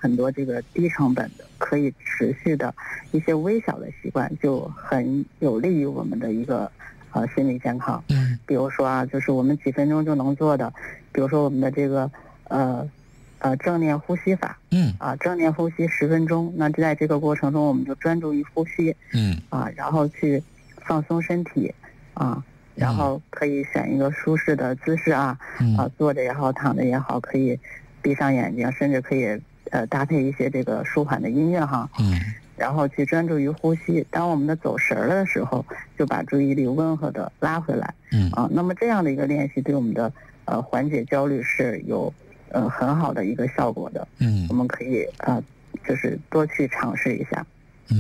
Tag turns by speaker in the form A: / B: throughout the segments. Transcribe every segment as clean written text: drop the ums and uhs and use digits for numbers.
A: 很多这个低成本的可以持续的一些微小的习惯，就很有利于我们的一个心理健康。比如说啊，就是我们几分钟就能做的，比如说我们的这个正念呼吸法，正念呼吸10分钟。那在这个过程中，我们就专注于呼吸，然后去放松身体，然后可以选一个舒适的姿势坐着也好，躺着也好，可以闭上眼睛，甚至可以搭配一些这个舒缓的音乐然后去专注于呼吸。当我们的走神了的时候，就把注意力温和的拉回来，那么这样的一个练习对我们的缓解焦虑是有很好的一个效果的。我们可以就是多去尝试一下。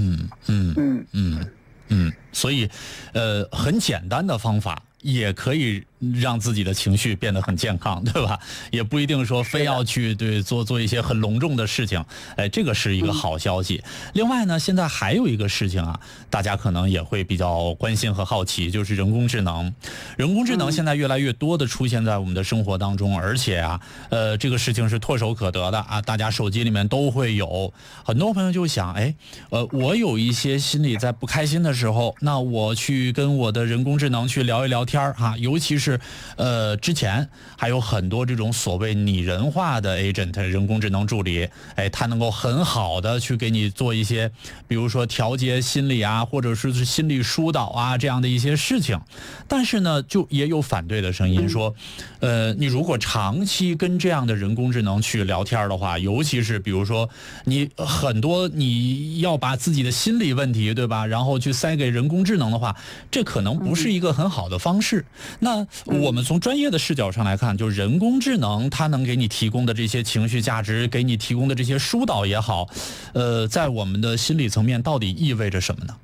B: 所以很简单的方法也可以让自己的情绪变得很健康，对吧？也不一定说非要去做一些很隆重的事情，这个是一个好消息。另外呢，现在还有一个事情啊，大家可能也会比较关心和好奇，就是人工智能。人工智能现在越来越多的出现在我们的生活当中，而且这个事情是唾手可得的大家手机里面都会有。很多朋友就想，我有一些心里在不开心的时候，那我去跟我的人工智能去聊一聊天尤其是之前还有很多这种所谓拟人化的 agent 人工智能助理，它能够很好的去给你做一些，比如说调节心理或者是心理疏导这样的一些事情。但是呢，就也有反对的声音说，你如果长期跟这样的人工智能去聊天的话，尤其是比如说你要把自己的心理问题，对吧，然后去塞给人工智能的话，这可能不是一个很好的方式。那我们从专业的视角上来看，就人工智能它能给你提供的这些情绪价值，给你提供的这些疏导也好，在我们的心理层面到底意味着什么呢？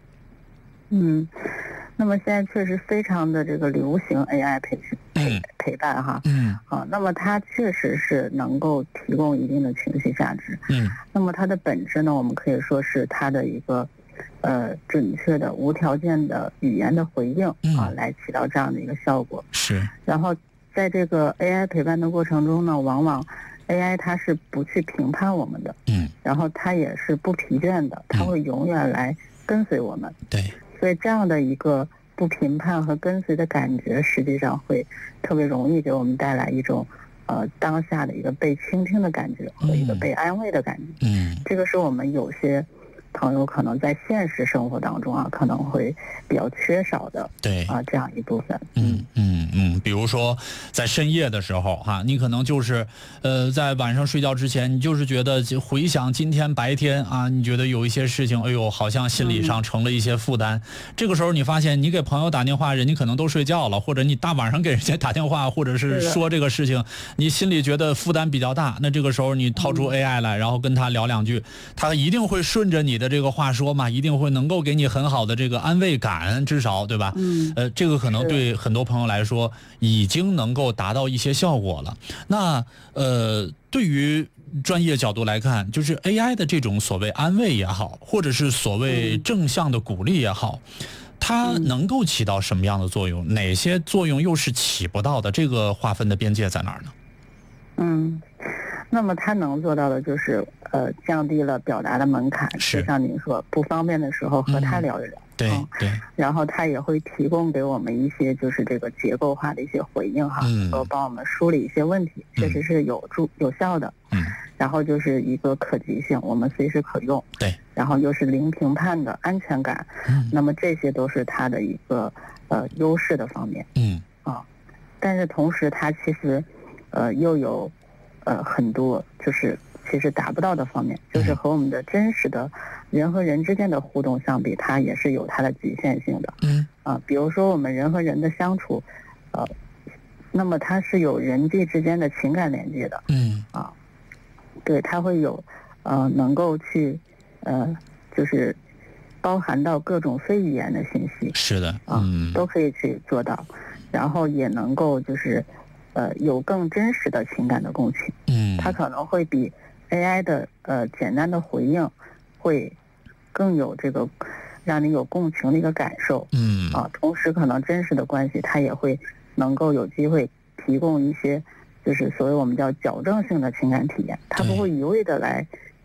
A: 那么现在确实非常的这个流行 AI 陪伴那么它确实是能够提供一定的情绪价值。那么它的本质呢，我们可以说是它的一个准确的无条件的语言的回应来起到这样的一个效果。
B: 是。
A: 然后在这个 AI 陪伴的过程中呢，往往 AI 它是不去评判我们的，然后它也是不疲倦的，它会永远来跟随我们。
B: 对。
A: 所以这样的一个不评判和跟随的感觉，实际上会特别容易给我们带来一种当下的一个被倾听的感觉和一个被安慰的感觉。这个是我们有些朋友可能在现实生活当中可能会比较缺少的，
B: 对
A: 这样一部分。
B: 比如说在深夜的时候你可能就是在晚上睡觉之前，你就是觉得回想今天白天你觉得有一些事情，好像心理上成了一些负担。这个时候你发现你给朋友打电话，人家可能都睡觉了，或者你大晚上给人家打电话，或者是说这个事情，你心里觉得负担比较大，那这个时候你掏出 AI 来，然后跟他聊两句，他一定会顺着你的这个话说嘛，一定会能够给你很好的这个安慰感，至少对吧？这个可能对很多朋友来说已经能够达到一些效果了。那对于专业角度来看，就是 AI 的这种所谓安慰也好，或者是所谓正向的鼓励也好，它能够起到什么样的作用？哪些作用又是起不到的？这个划分的边界在哪儿呢？
A: 那么它能做到的就是降低了表达的门槛，就像您说，不方便的时候和他聊一聊。
B: 对。
A: 然后它也会提供给我们一些就是这个结构化的一些回应能够帮我们梳理一些问题，确实是有效的。然后就是一个可及性，我们随时可用。
B: 对。
A: 然后又是零评判的安全感。那么这些都是它的一个优势的方面。但是同时它其实又有很多就是其实达不到的方面，就是和我们的真实的人和人之间的互动相比，它也是有它的局限性的。比如说我们人和人的相处，那么它是有人际之间的情感连接的。对，它会有能够去就是包含到各种非语言的信息。
B: 是的。
A: 都可以去做到，然后也能够就是有更真实的情感的共情。它可能会比 AI 的简单的回应会更有这个让你有共情的一个感受。同时可能真实的关系它也会能够有机会提供一些就是所谓我们叫矫正性的情感体验，它不会一味的来